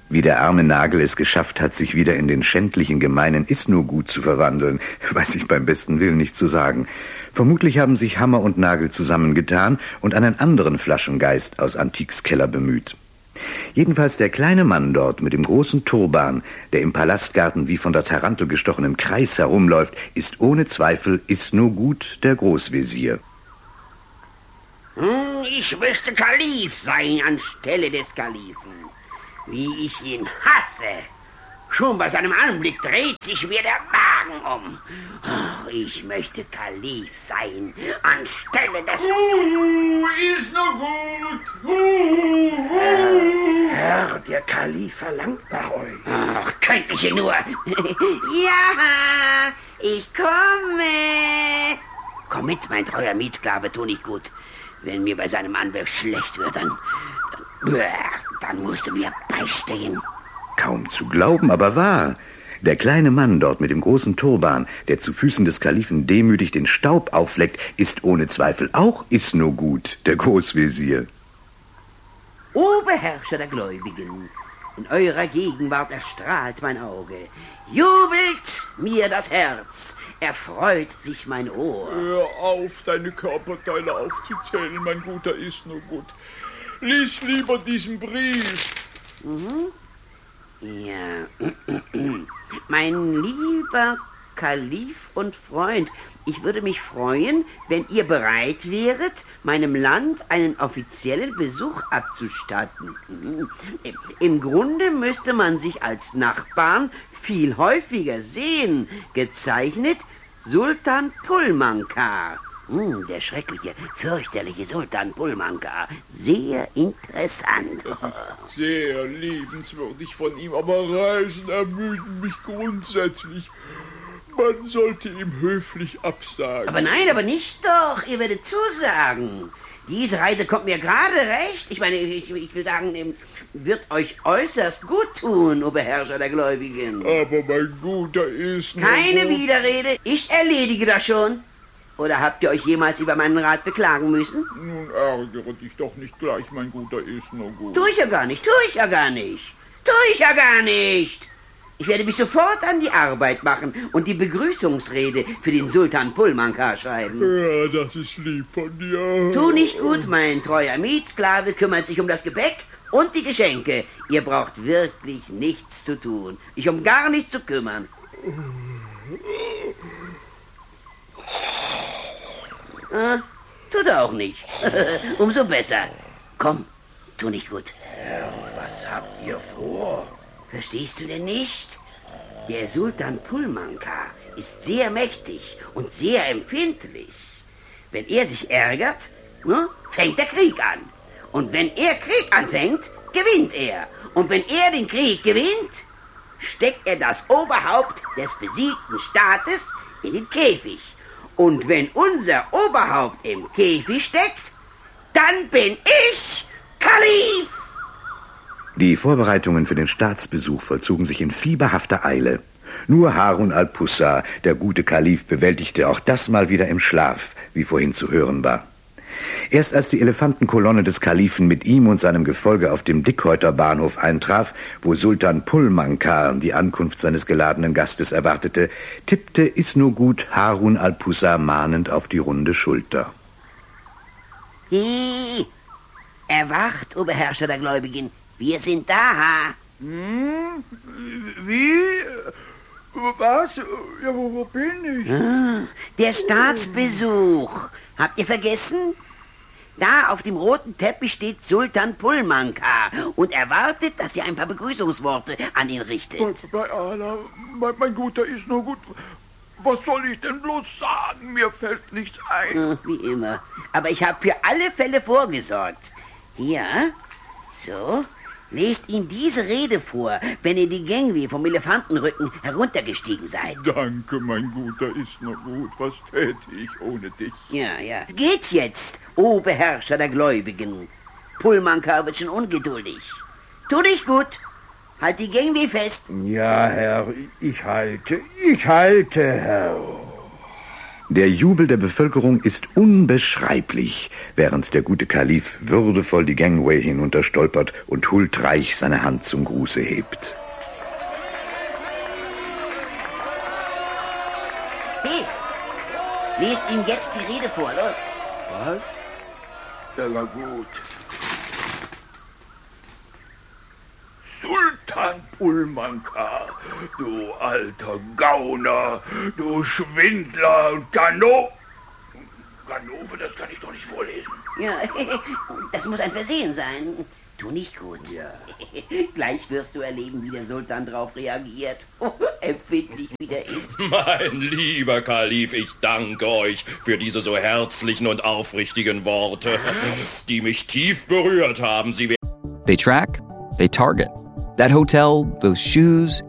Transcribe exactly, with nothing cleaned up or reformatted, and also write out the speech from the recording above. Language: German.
Wie der arme Nagel es geschafft hat, sich wieder in den schändlichen, gemeinen Is-No-Gut zu verwandeln, weiß ich beim besten Willen nicht zu sagen. Vermutlich haben sich Hammer und Nagel zusammengetan und einen anderen Flaschengeist aus Antiques Keller bemüht. Jedenfalls der kleine Mann dort mit dem großen Turban, der im Palastgarten wie von der Tarantel gestochen im Kreis herumläuft, ist ohne Zweifel Is-No-Gut der Großvezier. Ich müsste Kalif sein anstelle des Kalifen. Wie ich ihn hasse. Schon bei seinem Anblick dreht sich mir der Magen um. Oh, ich möchte Kalif sein anstelle des... Uh, ist nur gut. Uh, uh. Herr, der Kalif verlangt nach euch. Ach, könnte ich nur... Ja, ich komme. Komm mit, mein treuer Mietsklave, tu nicht gut. Wenn mir bei seinem Anblick schlecht wird, dann... Dann, dann musst du mir beistehen. Kaum zu glauben, aber wahr. Der kleine Mann dort mit dem großen Turban, der zu Füßen des Kalifen demütig den Staub aufleckt, ist ohne Zweifel auch Is-No-Gut, der Großvezier. O Beherrscher der Gläubigen, in eurer Gegenwart erstrahlt mein Auge. Jubelt mir das Herz, erfreut sich mein Ohr. Hör auf, deine Körperteile aufzuzählen, mein guter Is-No-Gut. Lies lieber diesen Brief. Mhm. Ja, mein lieber Kalif und Freund, ich würde mich freuen, wenn ihr bereit wäret, meinem Land einen offiziellen Besuch abzustatten. Im Grunde müsste man sich als Nachbarn viel häufiger sehen. Gezeichnet Sultan Pulmankar. Hm, der schreckliche, fürchterliche Sultan Pulmankar. Sehr interessant. Sehr liebenswürdig von ihm, aber Reisen ermüden mich grundsätzlich. Man sollte ihm höflich absagen. Aber nein, aber nicht doch. Ihr werdet zusagen. Diese Reise kommt mir gerade recht. Ich meine, ich, ich will sagen, wird euch äußerst gut tun, o Beherrscher der Gläubigen. Aber mein Guter ist... Keine Widerrede. Ich erledige das schon. Oder habt ihr euch jemals über meinen Rat beklagen müssen? Nun ärgere dich doch nicht gleich, mein Guter Is-No-Gut. Tu ich ja gar nicht, tu ich ja gar nicht. Tu ich ja gar nicht. Ich werde mich sofort an die Arbeit machen und die Begrüßungsrede für den Sultan Pulmankar schreiben. Ja, das ist lieb von dir. Tu nicht gut, mein treuer Mietsklave kümmert sich um das Gepäck und die Geschenke. Ihr braucht wirklich nichts zu tun. Ich um gar nichts zu kümmern. Ah, tut er auch nicht. Umso besser. Komm, tu nicht gut. Herr, was habt ihr vor? Verstehst du denn nicht? Der Sultan Pulmankar ist sehr mächtig und sehr empfindlich. Wenn er sich ärgert, ne, fängt der Krieg an. Und wenn er Krieg anfängt, gewinnt er. Und wenn er den Krieg gewinnt, steckt er das Oberhaupt des besiegten Staates in den Käfig. Und wenn unser Oberhaupt im Käfig steckt, dann bin ich Kalif. Die Vorbereitungen für den Staatsbesuch vollzogen sich in fieberhafter Eile. Nur Harun al-Pussa, der gute Kalif, bewältigte auch das mal wieder im Schlaf, wie vorhin zu hören war. Erst als die Elefantenkolonne des Kalifen mit ihm und seinem Gefolge auf dem Dickhäuter Bahnhof eintraf, wo Sultan Pulmankar die Ankunft seines geladenen Gastes erwartete, tippte Is-No-Gut Harun al-Pussa mahnend auf die runde Schulter. Hi, erwacht, o Beherrscher der Gläubigen, wir sind da. Hm? Wie? Was? Ja, wo, wo bin ich? Ah, der Staatsbesuch. Habt ihr vergessen? Da auf dem roten Teppich steht Sultan Pulmankar und erwartet, dass ihr ein paar Begrüßungsworte an ihn richtet. Bei Allah, mein, mein Guter Is-No-Gut, was soll ich denn bloß sagen? Mir fällt nichts ein. Ah, wie immer. Aber ich habe für alle Fälle vorgesorgt. Hier, so, lest ihm diese Rede vor, wenn ihr die Gangway vom Elefantenrücken heruntergestiegen seid. Danke, mein Guter Is-No-Gut. Was täte ich ohne dich? Ja, ja. Geht jetzt, o Beherrscher der Gläubigen. Pulmankar wird schon ungeduldig. Tu dich gut. Halt die Gangway fest. Ja, Herr, ich halte, ich halte, Herr. Der Jubel der Bevölkerung ist unbeschreiblich, während der gute Kalif würdevoll die Gangway hinunterstolpert und huldreich seine Hand zum Gruße hebt. Hey, lest ihm jetzt die Rede vor, los. Was? Ja, war gut. Sultan Pullmanka, du alter Gauner, du Schwindler und Gano... Ganove, das kann ich doch nicht vorlesen. Ja, das muss ein Versehen sein. Tu nicht gut. Ja. Gleich wirst du erleben, wie der Sultan drauf reagiert. Empfindlich wie der ist. Mein lieber Kalif, ich danke euch für diese so herzlichen und aufrichtigen Worte, die mich tief berührt haben. Sie They track, they target. That hotel, those shoes,